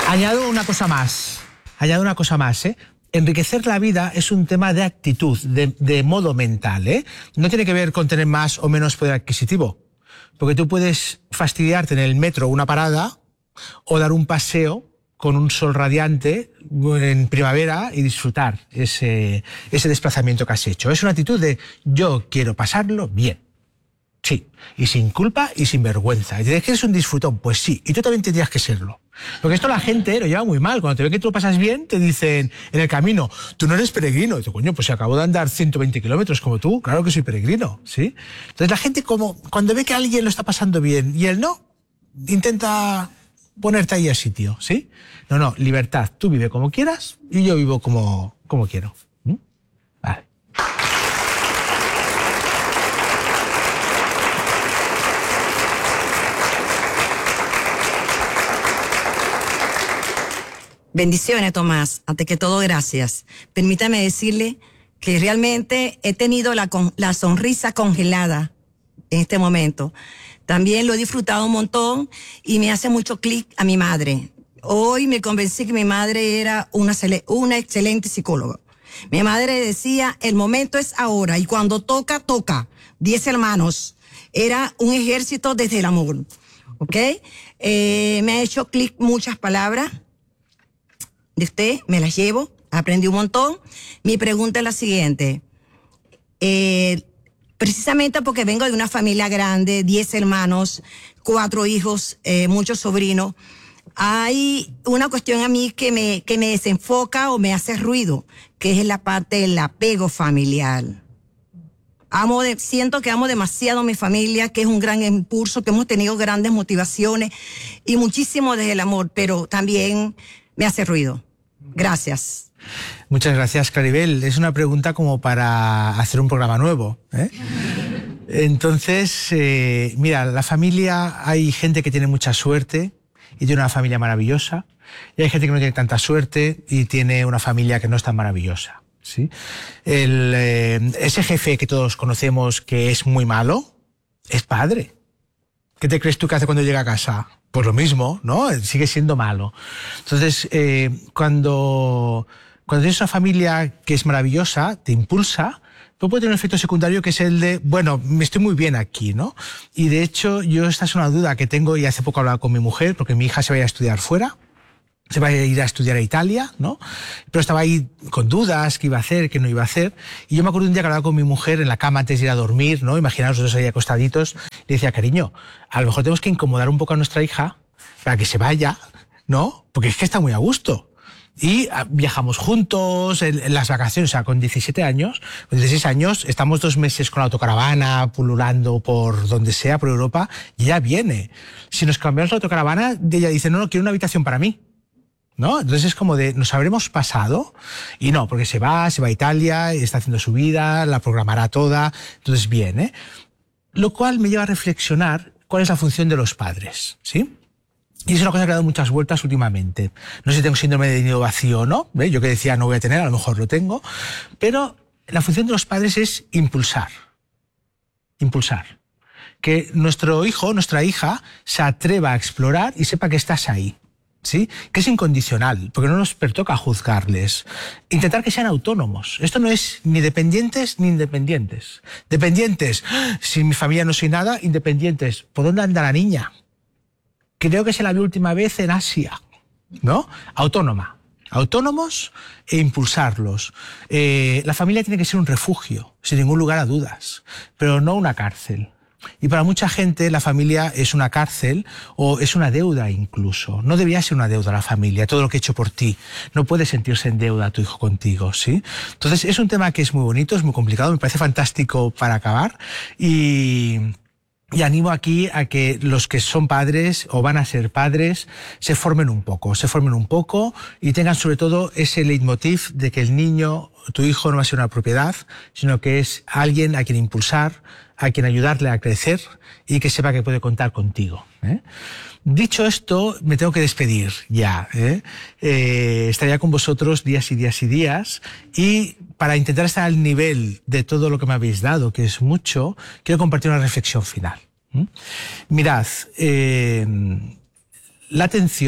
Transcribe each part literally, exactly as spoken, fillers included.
Añado una cosa más. Añado una cosa más, ¿eh? Enriquecer la vida es un tema de actitud, de, de modo mental, ¿eh? No tiene que ver con tener más o menos poder adquisitivo. Porque tú puedes fastidiarte en el metro una parada o dar un paseo con un sol radiante en primavera y disfrutar ese, ese desplazamiento que has hecho. Es una actitud de yo quiero pasarlo bien. Sí, y sin culpa y sin vergüenza. ¿Y te dices que eres un disfrutón? Pues sí, y tú también tendrías que serlo. Porque esto la gente lo lleva muy mal. Cuando te ven que tú lo pasas bien, te dicen en el camino, tú no eres peregrino. Y tú, coño, pues si acabo de andar ciento veinte kilómetros como tú, claro que soy peregrino, ¿sí? Entonces la gente, como cuando ve que alguien lo está pasando bien y él no, intenta ponerte ahí a sitio, ¿sí? No, no, libertad. Tú vive como quieras y yo vivo como, como quiero. ¿Mm? Vale. Bendiciones, Tomás. Ante que todo, gracias. Permítame decirle que realmente he tenido la, con, la sonrisa congelada en este momento. También lo he disfrutado un montón y me hace mucho clic a mi madre. Hoy me convencí que mi madre era una, una excelente psicóloga. Mi madre decía, el momento es ahora y cuando toca, toca. Diez hermanos. Era un ejército desde el amor. ¿Ok? Eh, me ha hecho clic muchas palabras de usted, me las llevo, aprendí un montón. Mi pregunta es la siguiente. Eh, precisamente porque vengo de una familia grande, diez hermanos, cuatro hijos, eh, muchos sobrinos, hay una cuestión a mí que me, que me desenfoca o me hace ruido, que es la parte del apego familiar. Amo de, siento que amo demasiado a mi familia, que es un gran impulso, que hemos tenido grandes motivaciones y muchísimo desde el amor, pero también me hace ruido. Gracias. Muchas gracias, Claribel. Es una pregunta como para hacer un programa nuevo, ¿eh? Entonces, eh, mira, la familia, hay gente que tiene mucha suerte y tiene una familia maravillosa, y hay gente que no tiene tanta suerte y tiene una familia que no es tan maravillosa, ¿sí? El, eh, ese jefe que todos conocemos que es muy malo, es padre. ¿Qué te crees tú que hace cuando llega a casa? Pues lo mismo, ¿no? Sigue siendo malo. Entonces, eh, cuando, cuando tienes una familia que es maravillosa, te impulsa, pero puede tener un efecto secundario que es el de, bueno, me estoy muy bien aquí, ¿no? Y de hecho, yo esta es una duda que tengo y hace poco hablaba con mi mujer, porque mi hija se va a ir a estudiar fuera. Se va a ir a estudiar a Italia, ¿no? Pero estaba ahí con dudas, qué iba a hacer, qué no iba a hacer. Y yo me acuerdo un día que hablaba con mi mujer en la cama antes de ir a dormir, ¿no? Imaginaos los dos ahí acostaditos. Le decía, cariño, a lo mejor tenemos que incomodar un poco a nuestra hija para que se vaya, ¿no? Porque es que está muy a gusto. Y viajamos juntos en, en las vacaciones, o sea, con diecisiete años, con dieciséis años, estamos dos meses con la autocaravana, pululando por donde sea, por Europa, y ella viene. Si nos cambiamos la autocaravana, ella dice, no, no, quiero una habitación para mí. ¿No? Entonces es como de, ¿nos habremos pasado? Y no, porque se va, se va a Italia, está haciendo su vida, la programará toda, entonces bien, ¿eh? Lo cual me lleva a reflexionar cuál es la función de los padres, ¿sí? Y es una cosa que ha dado muchas vueltas últimamente. No sé si tengo síndrome de nido vacío o no, ¿eh? Yo que decía no voy a tener, a lo mejor lo tengo, pero la función de los padres es impulsar, impulsar. Que nuestro hijo, nuestra hija, se atreva a explorar y sepa que estás ahí. ¿Sí? Que es incondicional, porque no nos pertoca juzgarles. Intentar que sean autónomos. Esto no es ni dependientes ni independientes. Dependientes, si mi familia no soy nada, independientes. ¿Por dónde anda la niña? Creo que se la vi última vez en Asia, ¿no? Autónoma. Autónomos e impulsarlos. Eh, la familia tiene que ser un refugio, sin ningún lugar a dudas, pero no una cárcel. Y para mucha gente la familia es una cárcel o es una deuda incluso. No debería ser una deuda la familia, todo lo que he hecho por ti. No puede sentirse en deuda tu hijo contigo, ¿sí? Entonces es un tema que es muy bonito, es muy complicado, me parece fantástico para acabar y... Y animo aquí a que los que son padres o van a ser padres se formen un poco, se formen un poco y tengan sobre todo ese leitmotiv de que el niño, tu hijo, no va a ser una propiedad, sino que es alguien a quien impulsar, a quien ayudarle a crecer y que sepa que puede contar contigo, ¿eh? Dicho esto, me tengo que despedir ya, ¿eh? Eh, estaría con vosotros días y días y días y para intentar estar al nivel de todo lo que me habéis dado, que es mucho, quiero compartir una reflexión final. ¿Mm? Mirad, eh, la atención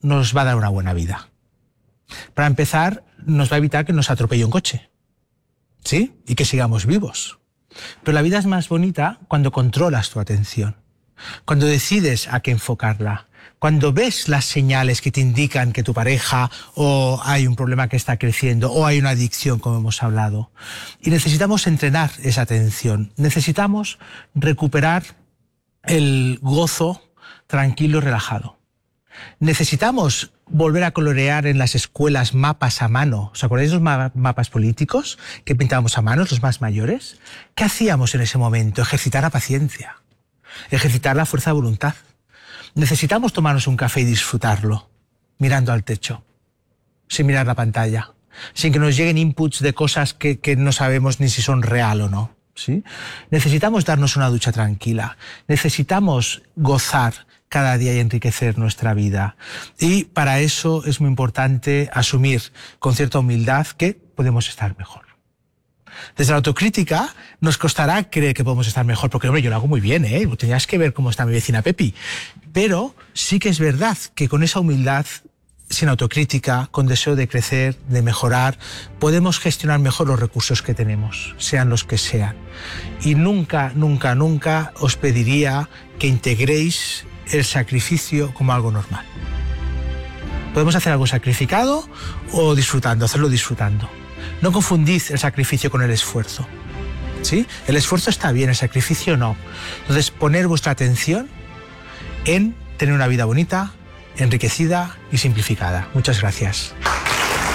nos va a dar una buena vida. Para empezar, nos va a evitar que nos atropelle un coche, ¿sí? Y que sigamos vivos. Pero la vida es más bonita cuando controlas tu atención, cuando decides a qué enfocarla, cuando ves las señales que te indican que tu pareja o hay un problema que está creciendo o hay una adicción, como hemos hablado. Y necesitamos entrenar esa atención, necesitamos recuperar el gozo tranquilo y relajado. Necesitamos volver a colorear en las escuelas mapas a mano. ¿Os acordáis de los ma- mapas políticos que pintábamos a mano, los más mayores? ¿Qué hacíamos en ese momento? Ejercitar la paciencia, ejercitar la fuerza de voluntad. Necesitamos tomarnos un café y disfrutarlo, mirando al techo, sin mirar la pantalla, sin que nos lleguen inputs de cosas que, que no sabemos ni si son real o no, ¿sí? Necesitamos darnos una ducha tranquila, necesitamos gozar cada día y enriquecer nuestra vida. Y para eso es muy importante asumir con cierta humildad que podemos estar mejor. Desde la autocrítica nos costará creer que podemos estar mejor, porque hombre, yo lo hago muy bien, ¿eh? Tenías que ver cómo está mi vecina Pepi. Pero sí que es verdad que con esa humildad, sin autocrítica, con deseo de crecer, de mejorar, podemos gestionar mejor los recursos que tenemos, sean los que sean. Y nunca, nunca, nunca os pediría que integréis el sacrificio como algo normal. Podemos hacer algo sacrificado o disfrutando, hacerlo disfrutando. No confundid el sacrificio con el esfuerzo, ¿sí? El esfuerzo está bien, el sacrificio no. Entonces, poner vuestra atención en tener una vida bonita, enriquecida y simplificada. Muchas gracias.